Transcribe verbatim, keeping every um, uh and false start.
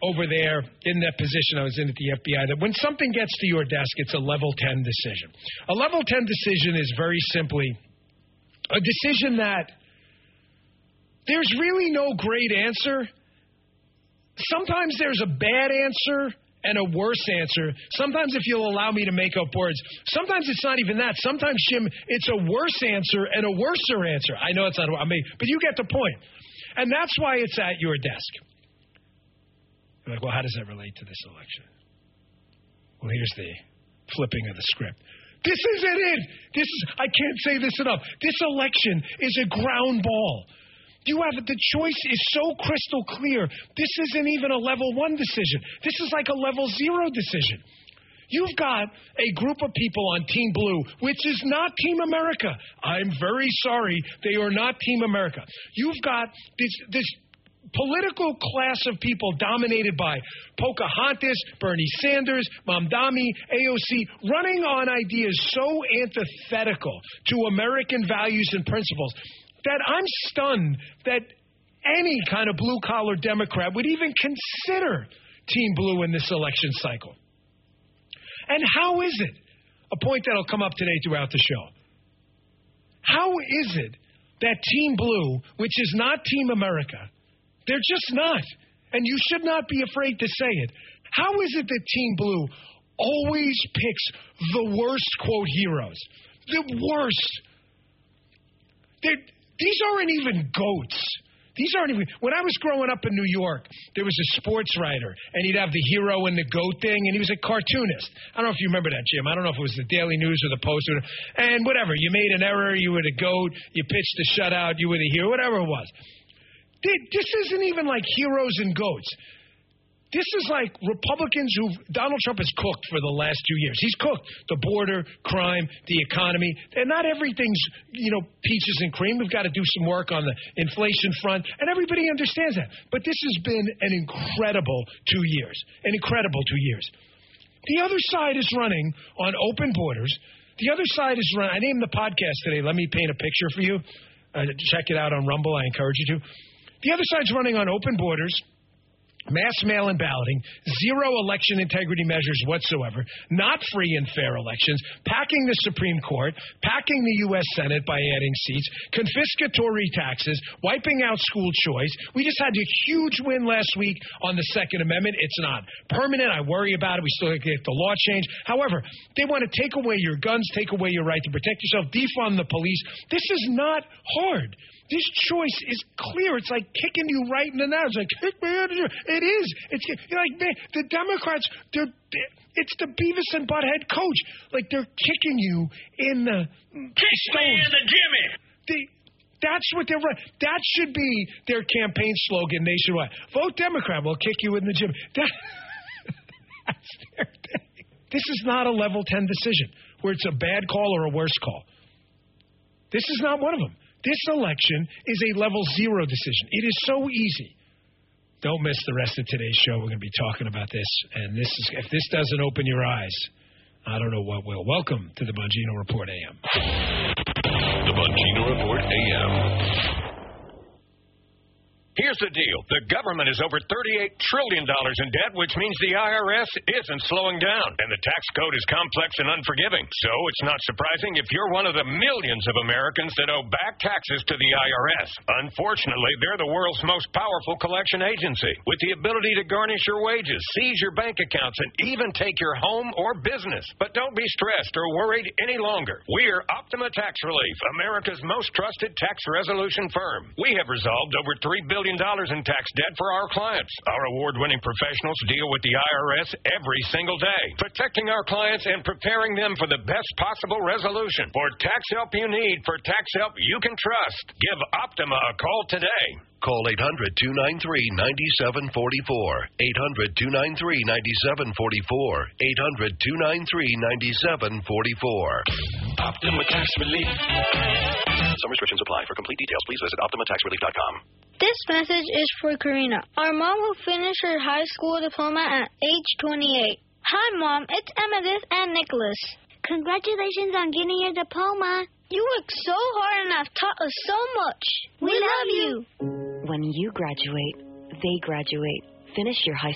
over there in that position I was in at the F B I, that when something gets to your desk, it's a level ten decision. A level ten decision is very simply a decision that there's really no great answer. Sometimes there's a bad answer and a worse answer. Sometimes, if you'll allow me to make up words, sometimes it's not even that. Sometimes, Jim, it's a worse answer and a worser answer. I know it's not, I mean, but you get the point. And that's why it's at your desk. You're like, well, how does that relate to this election? Well, here's the flipping of the script. This isn't it. This is, I can't say this enough. This election is a ground ball. You have the choice is so crystal clear. This isn't even a level one decision. This is like a level zero decision. You've got a group of people on Team Blue, which is not Team America. I'm very sorry. They are not Team America. You've got this this political class of people dominated by Pocahontas, Bernie Sanders, Mamdani, A O C, running on ideas so antithetical to American values and principles that I'm stunned that any kind of blue-collar Democrat would even consider Team Blue in this election cycle. And how is it, a point that will come up today throughout the show, how is it that Team Blue, which is not Team America, they're just not, and you should not be afraid to say it, how is it that Team Blue always picks the worst, quote, heroes? The worst. They're, these aren't even goats. These aren't even... When I was growing up in New York, there was a sports writer, and he'd have the hero and the goat thing, and he was a cartoonist. I don't know if you remember that, Jim. I don't know if it was the Daily News or the Post. Or, and whatever. You made an error, you were the goat. You pitched a shutout, you were the hero. Whatever it was. This isn't even like heroes and goats. This is like Republicans who Donald Trump has cooked for the last two years. He's cooked the border, crime, the economy. And not everything's, you know, peaches and cream. We've got to do some work on the inflation front. And everybody understands that. But this has been an incredible two years. An incredible two years. The other side is running on open borders. The other side is running. I named the podcast today. Let me paint a picture for you. Uh, check it out on Rumble. I encourage you to. The other side's running on open borders, mass mail-in balloting, zero election integrity measures whatsoever, not free and fair elections, packing the Supreme Court, packing the U S Senate by adding seats, confiscatory taxes, wiping out school choice. We just had a huge win last week on the Second Amendment. It's not permanent. I worry about it. We still have to get the law changed. However, they want to take away your guns, take away your right to protect yourself, defund the police. This is not hard. This choice is clear. It's like kicking you right in the nuts. Like, kick me out of here. It is. It's you're like, man, the Democrats, they're, they're, it's the Beavis and Butthead coach. Like, they're kicking you in the Kick stones. me in the Jimmy. They, that's what they're running. That should be their campaign slogan nationwide. Vote Democrat. We'll kick you in the gym. That, that's their thing. This is not a level ten decision where it's a bad call or a worse call. This is not one of them. This election is a level zero decision. It is so easy. Don't miss the rest of today's show. We're going to be talking about this. And this is, if this doesn't open your eyes, I don't know what will. Welcome to the Bongino Report A M. The Bongino Report A M. Here's the deal. The government is over thirty-eight trillion dollars in debt, which means the I R S isn't slowing down. And the tax code is complex and unforgiving. So it's not surprising if you're one of the millions of Americans that owe back taxes to the I R S. Unfortunately, they're the world's most powerful collection agency, with the ability to garnish your wages, seize your bank accounts, and even take your home or business. But don't be stressed or worried any longer. We're Optima Tax Relief, America's most trusted tax resolution firm. We have resolved over three billion dollars in tax debt for our clients. Our award-winning professionals deal with the I R S every single day, protecting our clients and preparing them for the best possible resolution. For tax help you need, for tax help you can trust, give Optima a call today. Call eight hundred, two nine three, nine seven four four. eight hundred, two nine three, nine seven four four. eight hundred, two nine three, nine seven four four. Optima Tax Relief. Some restrictions apply. For complete details, please visit optima tax relief dot com. This message is for Karina, our mom who finished her high school diploma at age twenty-eight. Hi, Mom. It's Amethyst and Nicholas. Congratulations on getting your diploma. You worked so hard and have taught us so much. We, we love you. When you graduate, they graduate. Finish your high